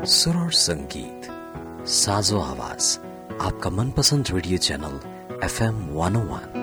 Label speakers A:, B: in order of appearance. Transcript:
A: सुर और संगीत, साजो आवाज, आपका मनपसंद रेडियो चैनल FM 101